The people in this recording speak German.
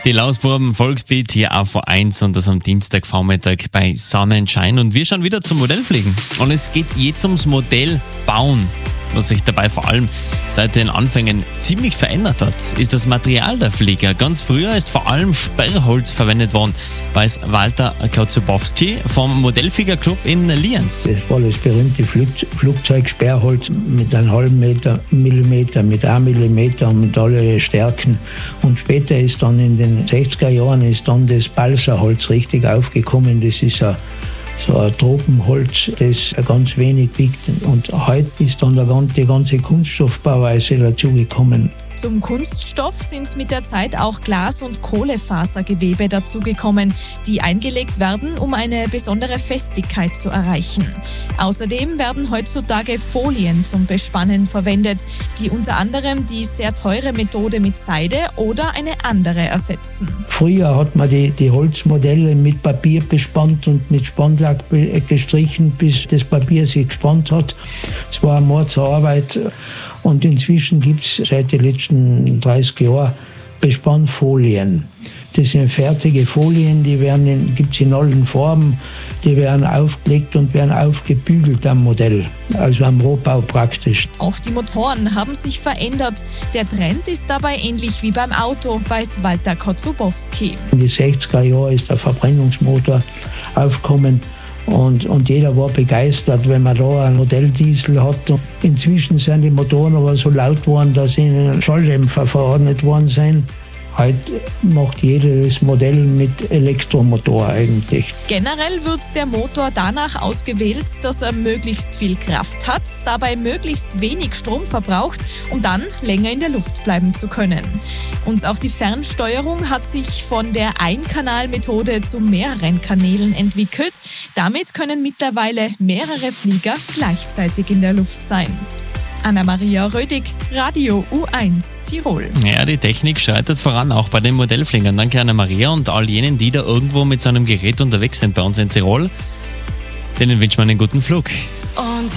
Die Lausbuben Volksbeat hier auf A1 und das am Dienstagvormittag bei Sonnenschein. Und wir schauen wieder zum Modellfliegen. Und es geht jetzt ums Modellbauen. Was sich dabei vor allem seit den Anfängen ziemlich verändert hat, ist das Material der Flieger. Ganz früher ist vor allem Sperrholz verwendet worden, weiß Walter Kocubowski vom Modellfliegerclub in Lienz. Das war das berühmte Flugzeugsperrholz mit einem halben Millimeter, mit 1 Millimeter und mit allen Stärken. Und später ist dann in den 60er Jahren ist dann das Balsaholz richtig aufgekommen. Das ist so ein Tropenholz, das ganz wenig wiegt. Und heute ist dann die ganze Kunststoffbauweise dazugekommen. Zum Kunststoff sind mit der Zeit auch Glas- und Kohlefasergewebe dazugekommen, die eingelegt werden, um eine besondere Festigkeit zu erreichen. Außerdem werden heutzutage Folien zum Bespannen verwendet, die unter anderem die sehr teure Methode mit Seide oder eine andere ersetzen. Früher hat man die Holzmodelle mit Papier bespannt und mit Spannlack gestrichen, bis das Papier sich gespannt hat. Es war eine Mordsarbeit. Und inzwischen gibt es seit den letzten 30 Jahren Bespannfolien. Das sind fertige Folien, die gibt es in allen Farben. Die werden aufgelegt und werden aufgebügelt am Modell, also am Rohbau praktisch. Auch die Motoren haben sich verändert. Der Trend ist dabei ähnlich wie beim Auto, weiß Walter Kocubowski. In den 60er Jahren ist der Verbrennungsmotor aufgekommen. Und jeder war begeistert, wenn man da einen Modelldiesel hat. Und inzwischen sind die Motoren aber so laut geworden, dass ihnen Schalldämpfer verordnet worden sind. Heute macht jeder das Modell mit Elektromotor eigentlich. Generell wird der Motor danach ausgewählt, dass er möglichst viel Kraft hat, dabei möglichst wenig Strom verbraucht, um dann länger in der Luft bleiben zu können. Und auch die Fernsteuerung hat sich von der Einkanalmethode zu mehreren Kanälen entwickelt. Damit können mittlerweile mehrere Flieger gleichzeitig in der Luft sein. Anna-Maria Rödig, Radio U1 Tirol. Ja, die Technik schreitet voran, auch bei den Modellfliegern. Danke Anna-Maria und all jenen, die da irgendwo mit so einem Gerät unterwegs sind bei uns in Tirol. Denen wünschen wir einen guten Flug. Und